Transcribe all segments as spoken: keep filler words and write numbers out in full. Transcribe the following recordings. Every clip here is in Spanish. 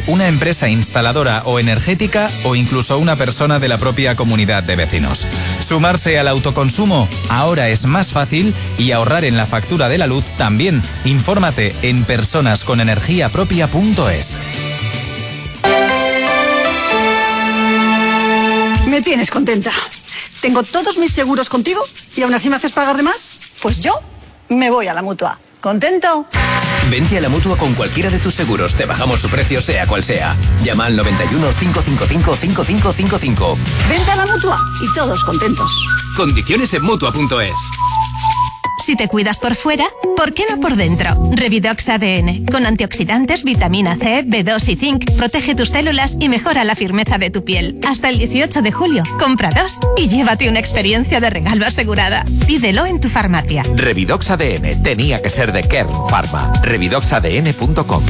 una empresa instaladora o energética o incluso una persona de la propia comunidad de vecinos. Sumarse al autoconsumo ahora es más fácil y ahorrar en la factura de la luz también. Infórmate en personas con energía propia punto es. Me tienes contenta. Tengo todos mis seguros contigo y aún así me haces pagar de más. Pues yo me voy a la Mutua. ¿Contento? Vente a la Mutua con cualquiera de tus seguros. Te bajamos su precio sea cual sea. Llama al noventa y uno, cinco cinco cinco, cinco cinco cinco cinco. Vente a la Mutua y todos contentos. Condiciones en Mutua punto es. Si te cuidas por fuera, ¿por qué no por dentro? Revidox A D N. Con antioxidantes, vitamina C, B dos y zinc. Protege tus células y mejora la firmeza de tu piel. Hasta el dieciocho de julio. Compra dos y llévate una experiencia de regalo asegurada. Pídelo en tu farmacia. Revidox A D N. Tenía que ser de Kern Pharma. revidox a d n punto com.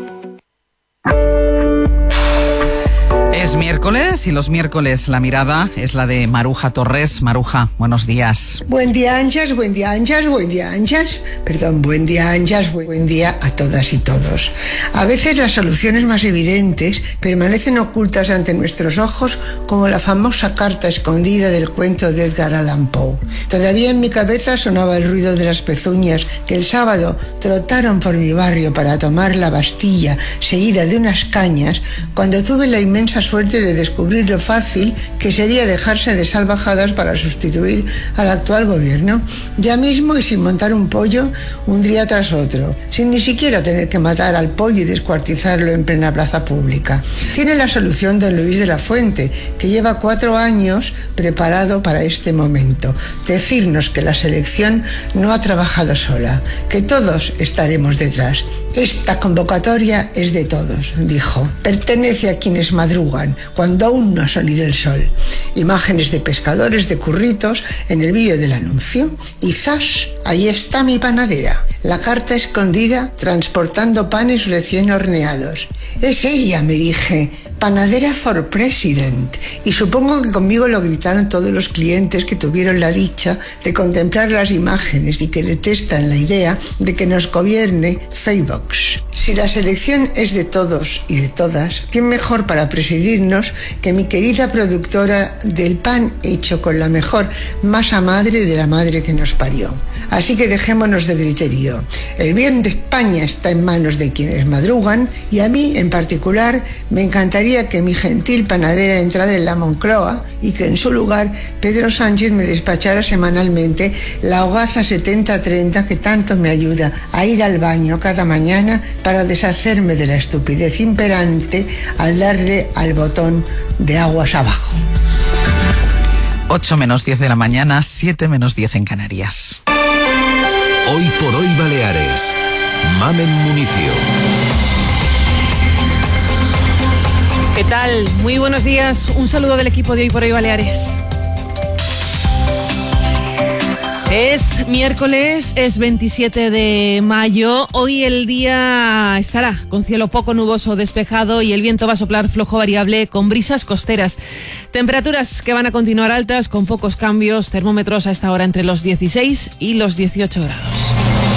Es miércoles y los miércoles la mirada es la de Maruja Torres. Maruja, buenos días. Buen día, Anchas, buen día, Anchas, buen día, Anchas. Perdón, buen día, Anchas, buen día a todas y todos. A veces las soluciones más evidentes permanecen ocultas ante nuestros ojos, como la famosa carta escondida del cuento de Edgar Allan Poe. Todavía en mi cabeza sonaba el ruido de las pezuñas que el sábado trotaron por mi barrio para tomar la Bastilla, seguida de unas cañas, cuando tuve la inmensa suerte de descubrir lo fácil que sería dejarse de salvajadas para sustituir al actual gobierno, ya mismo y sin montar un pollo un día tras otro, sin ni siquiera tener que matar al pollo y descuartizarlo en plena plaza pública. Tiene la solución don Luis de la Fuente, que lleva cuatro años preparado para este momento. Decirnos que la selección no ha trabajado sola, que todos estaremos detrás. Esta convocatoria es de todos, dijo. Pertenece a quienes madrugan cuando aún no ha salido el sol. Imágenes de pescadores de curritos en el vídeo del anuncio. Y ¡zas! Ahí está mi panadera. La carta escondida transportando panes recién horneados. Es ella, me dije. Panadera for President. Y supongo que conmigo lo gritaron todos los clientes que tuvieron la dicha de contemplar las imágenes y que detestan la idea de que nos gobierne Facebook. Si la selección es de todos y de todas, ¿quién mejor para presidirnos que mi querida productora del pan hecho con la mejor masa madre de la madre que nos parió? Así que dejémonos de griterío. El bien de España está en manos de quienes madrugan y a mí en particular me encantaría que mi gentil panadera entrara en la Moncloa y que en su lugar Pedro Sánchez me despachara semanalmente la hogaza setenta treinta que tanto me ayuda a ir al baño cada mañana para deshacerme de la estupidez imperante al darle al botón de aguas abajo. ocho menos diez de la mañana, siete menos diez en Canarias. Hoy por hoy Baleares. Mamen Municio. ¿Qué tal? Muy buenos días. Un saludo del equipo de Hoy por Hoy Baleares. Es miércoles, es veintisiete de mayo. Hoy el día estará con cielo poco nuboso despejado y el viento va a soplar flojo variable con brisas costeras. Temperaturas que van a continuar altas con pocos cambios. Termómetros a esta hora entre los dieciséis y los dieciocho grados.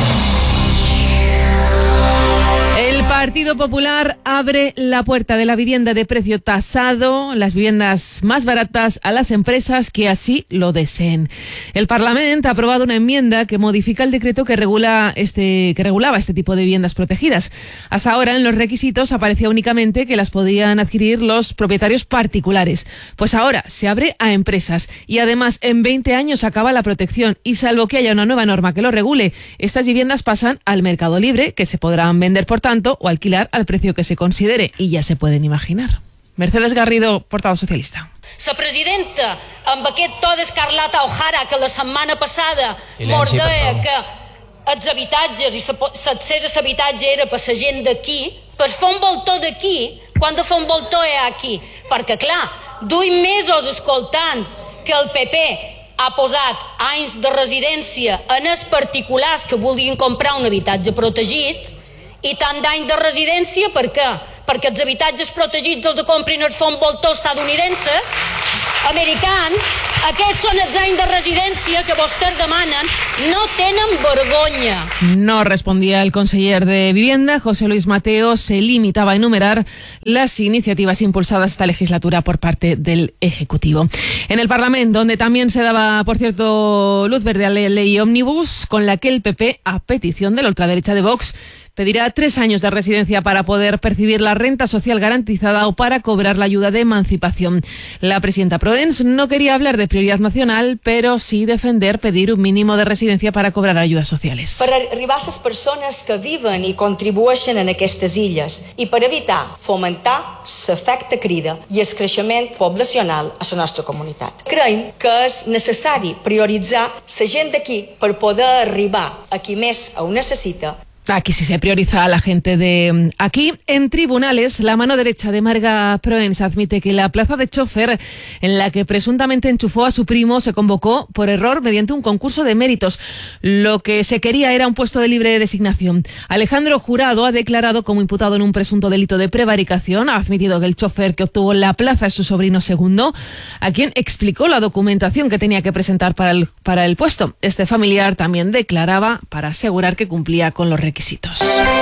El Partido Popular abre la puerta de la vivienda de precio tasado, las viviendas más baratas, a las empresas que así lo deseen. El Parlamento ha aprobado una enmienda que modifica el decreto que regula este que regulaba este tipo de viviendas protegidas. Hasta ahora en los requisitos aparecía únicamente que las podían adquirir los propietarios particulares. Pues ahora se abre a empresas y además en veinte años acaba la protección y salvo que haya una nueva norma que lo regule, estas viviendas pasan al mercado libre, que se podrán vender por tanto o alquilar al precio que se considere, y ya se pueden imaginar. Mercedes Garrido, portavoz socialista. La presidenta, amb aquest to d'Escarlata O'Hara, que la setmana passada mordeia que els habitatges i l'accés a l'habitatge era per la gent d'aquí, per fer un voltor d'aquí, quan de fer un voltor és aquí. Perquè, clar, duim mesos escoltant que el P P ha posat anys de residència en els particulars que vulguin comprar un habitatge protegit, i tant d'any de residència, per què? Perquè els habitatges protegits els de comprin els fons voltors estadounidenses, americans, Aquests són els anys de residència que vostès demanen. No tenen vergonya. No respondía el conseller de Vivienda, José Luis Mateo, se limitaba a enumerar las iniciativas impulsadas esta legislatura por parte del Ejecutivo. En el Parlamento, donde también se daba, por cierto, luz verde a la ley Omnibus, con la que el P P, a petición de la ultraderecha de Vox, pedirá tres años de residencia para poder percibir la renta social garantizada o para cobrar la ayuda de emancipación. La presidenta Proens no quería hablar de prioridad nacional, pero sí defender pedir un mínimo de residencia para cobrar ayudas sociales. Per arribar a les persones que viven i contribueixen en aquestes illes i per evitar fomentar l'efecte crida i el creixement poblacional a la nostra comunitat. Creiem que és necessari prioritzar la gent d'aquí per poder arribar a qui més ho necessita. Aquí sí se prioriza a la gente de aquí. En tribunales, la mano derecha de Marga Proens admite que la plaza de chofer en la que presuntamente enchufó a su primo se convocó por error mediante un concurso de méritos. Lo que se quería era un puesto de libre designación. Alejandro Jurado ha declarado como imputado en un presunto delito de prevaricación. Ha admitido que el chofer que obtuvo la plaza es su sobrino segundo, a quien explicó la documentación que tenía que presentar para el, para el puesto. Este familiar también declaraba para asegurar que cumplía con los requisitos. requisitos.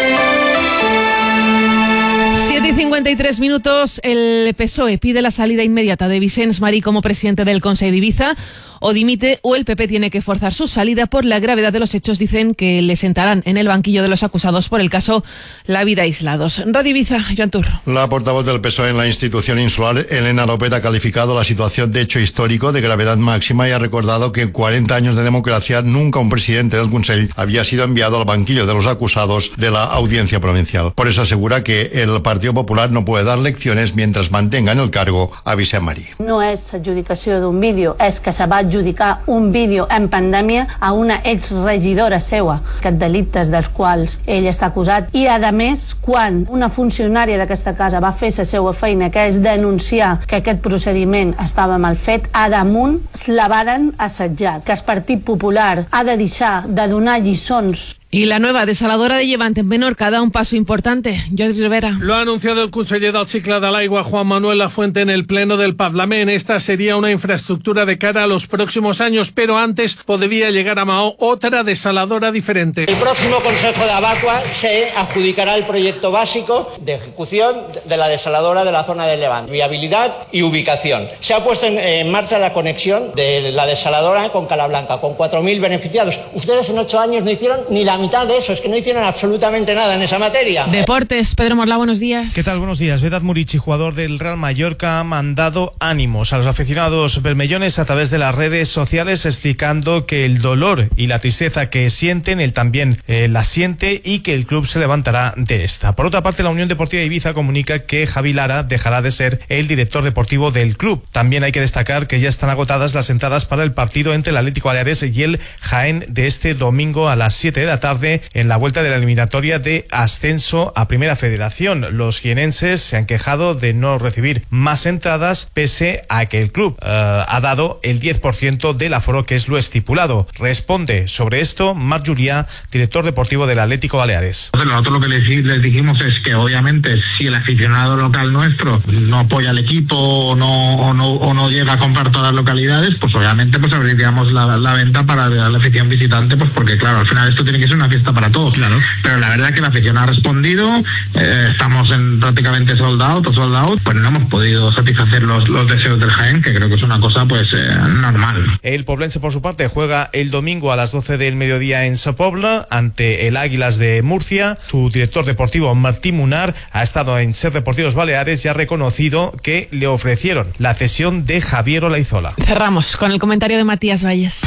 siete y cincuenta y tres minutos, el P S O E pide la salida inmediata de Vicens Marí como presidente del Consell de Ibiza. O dimite o el P P tiene que forzar su salida por la gravedad de los hechos. Dicen que le sentarán en el banquillo de los acusados por el caso La Vida Aislados. Radio Ibiza, Joan Turro. La portavoz del P S O E en la institución insular, Elena López, ha calificado la situación de hecho histórico de gravedad máxima y ha recordado que en cuarenta años de democracia nunca un presidente del Consell había sido enviado al banquillo de los acusados de la Audiencia Provincial. Por eso asegura que el Partido Popular no puede dar lecciones mientras mantenga en el cargo a Vicent Marí. No és adjudicació d'un vídeo, és que se va adjudicar un vídeo en pandèmia a una exregidora seua, aquests delictes dels quals ell està acusat, i a més, quan una funcionària d'aquesta casa va fer la seva feina, que és denunciar que aquest procediment estava mal fet, a damunt la varen assetjar, que el Partit Popular ha de deixar de donar lliçons. Y la nueva desaladora de Llevant en Menorca da un paso importante. Jordi Rivera. Lo ha anunciado el conseller del cicle de l'aigua, Juan Manuel Lafuente, en el Pleno del Parlament. Esta sería una infraestructura de cara a los próximos años, pero antes podría llegar a Mahó otra desaladora diferente. El próximo Consejo de Abacua se adjudicará el proyecto básico de ejecución de la desaladora de la zona de Levant, viabilidad y ubicación. Se ha puesto en, en marcha la conexión de la desaladora con Calablanca, con cuatro mil beneficiados. Ustedes en ocho años no hicieron ni la mitad de eso, es que no hicieron absolutamente nada en esa materia. Deportes, Pedro Morla, buenos días. ¿Qué tal? Buenos días. Vedat Murici, jugador del Real Mallorca, ha mandado ánimos a los aficionados bermellones a través de las redes sociales, explicando que el dolor y la tristeza que sienten, él también eh, la siente, y que el club se levantará de esta. Por otra parte, la Unión Deportiva de Ibiza comunica que Javi Lara dejará de ser el director deportivo del club. También hay que destacar que ya están agotadas las entradas para el partido entre el Atlético Baleares y el Jaén de este domingo a las siete de la tarde en la vuelta de la eliminatoria de ascenso a Primera Federación. Los jienenses se han quejado de no recibir más entradas, pese a que el club uh, ha dado el diez por ciento del aforo, que es lo estipulado. Responde sobre esto Marc Julià, director deportivo del Atlético Baleares. Nosotros lo que les, les dijimos es que obviamente si el aficionado local nuestro no apoya al equipo o no, o no, o no llega a comprar todas las localidades, pues obviamente pues abriríamos la, la venta para la afición visitante, pues porque claro, al final esto tiene que ser una fiesta para todos, claro. Pero la verdad es que la afición ha respondido, eh, estamos en prácticamente sold out o sold out, pues no hemos podido satisfacer los, los deseos del Jaén, que creo que es una cosa pues eh, normal. El poblense, por su parte, juega el domingo a las doce del mediodía en Sa Pobla ante el Águilas de Murcia. Su director deportivo, Martí Munar, ha estado en Ser Deportivos Baleares y ha reconocido que le ofrecieron la cesión de Javier Olaizola. Cerramos con el comentario de Matías Valles.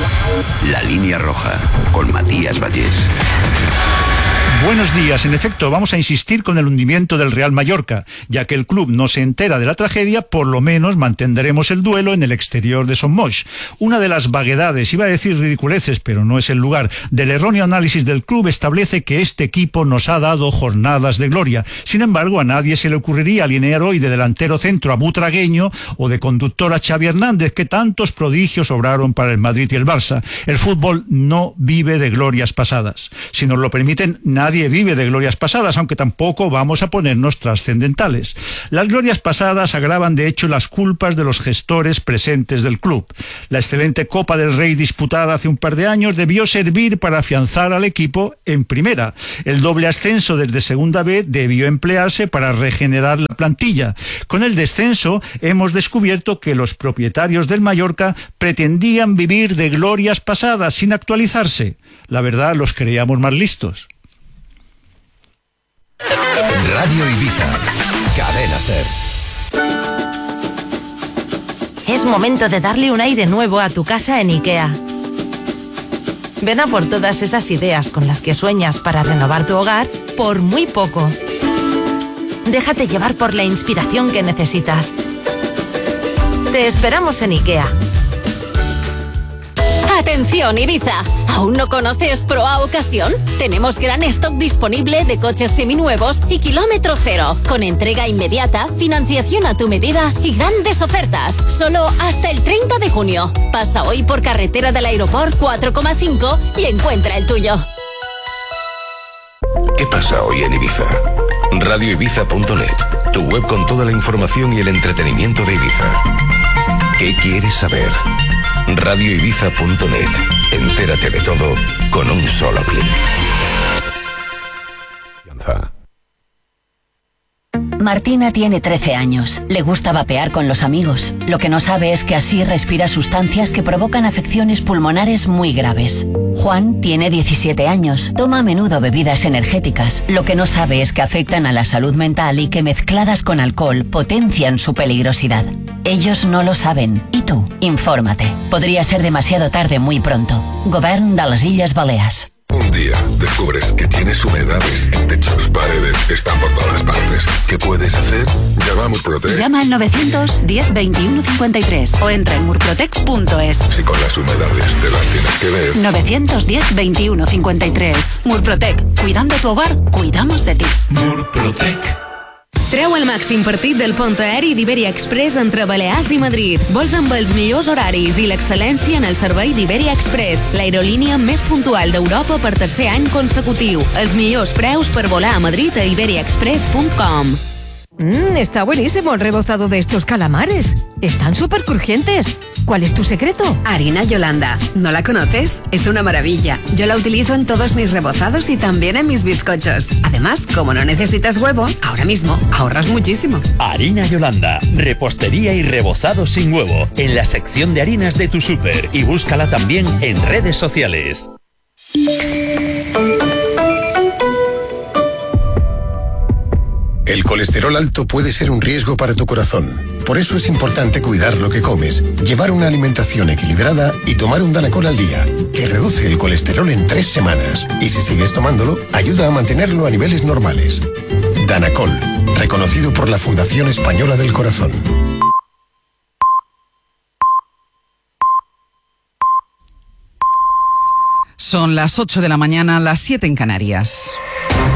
La línea roja con Matías Valles. Buenos días. En efecto, vamos a insistir con el hundimiento del Real Mallorca. Ya que el club no se entera de la tragedia, por lo menos mantendremos el duelo en el exterior de Son Moix. Una de las vaguedades, iba a decir ridiculeces, pero no es el lugar, del erróneo análisis del club establece que este equipo nos ha dado jornadas de gloria. Sin embargo, a nadie se le ocurriría alinear hoy de delantero centro a Butragueño o de conductor a Xavi Hernández, que tantos prodigios obraron para el Madrid y el Barça. El fútbol no vive de glorias pasadas. Si nos lo permiten, nadie Nadie vive de glorias pasadas, aunque tampoco vamos a ponernos trascendentales. Las glorias pasadas agravan de hecho las culpas de los gestores presentes del club. La excelente Copa del Rey disputada hace un par de años debió servir para afianzar al equipo en primera. El doble ascenso desde Segunda B debió emplearse para regenerar la plantilla. Con el descenso hemos descubierto que los propietarios del Mallorca pretendían vivir de glorias pasadas sin actualizarse. La verdad, los creíamos más listos. Radio Ibiza, Cadena Ser. Es momento de darle un aire nuevo a tu casa en IKEA. Ven a por todas esas ideas con las que sueñas para renovar tu hogar por muy poco. Déjate llevar por la inspiración que necesitas. Te esperamos en IKEA. Atención Ibiza, ¿aún no conoces Proa Ocasión? Tenemos gran stock disponible de coches seminuevos y kilómetro cero, con entrega inmediata, financiación a tu medida y grandes ofertas, solo hasta el treinta de junio. Pasa hoy por carretera del Aeroport cuatro coma cinco y encuentra el tuyo. ¿Qué pasa hoy en Ibiza? radio ibiza punto net, tu web con toda la información y el entretenimiento de Ibiza. ¿Qué quieres saber? radio ibiza punto net. Entérate de todo con un solo clic. Martina tiene trece años. Le gusta vapear con los amigos. Lo que no sabe es que así respira sustancias que provocan afecciones pulmonares muy graves. Juan tiene diecisiete años. Toma a menudo bebidas energéticas. Lo que no sabe es que afectan a la salud mental y que mezcladas con alcohol potencian su peligrosidad. Ellos no lo saben. ¿Y tú? Infórmate. Podría ser demasiado tarde muy pronto. Govern de les Illes Balears. Un día descubres que tienes humedades en techos, paredes, están por todas partes. ¿Qué puedes hacer? Llama a Murprotec. Llama al novecientos diez veintiuno cincuenta y tres o entra en murprotec punto es. Si con las humedades te las tienes que ver. novecientos diez veintiuno cincuenta y tres. Murprotec. Cuidando tu hogar, cuidamos de ti. Murprotec. Treu el màxim partit del pont aeri d'Iberia Express entre Balears i Madrid. Vols amb els millors horaris i l'excel·lència en el servei d'Iberia Express, l'aerolínia més puntual d'Europa per tercer any consecutiu. Els millors preus per volar a Madrid a iberia express punt com. Mmm, está buenísimo el rebozado de estos calamares. Están súper crujientes. ¿Cuál es tu secreto? Harina Yolanda. ¿No la conoces? Es una maravilla. Yo la utilizo en todos mis rebozados y también en mis bizcochos. Además, como no necesitas huevo, ahora mismo ahorras muchísimo. Harina Yolanda. Repostería y rebozado sin huevo. En la sección de harinas de tu súper. Y búscala también en redes sociales. El colesterol alto puede ser un riesgo para tu corazón. Por eso es importante cuidar lo que comes, llevar una alimentación equilibrada y tomar un Danacol al día, que reduce el colesterol en tres semanas. Y si sigues tomándolo, ayuda a mantenerlo a niveles normales. Danacol, reconocido por la Fundación Española del Corazón. Son las ocho de la mañana, las siete en Canarias.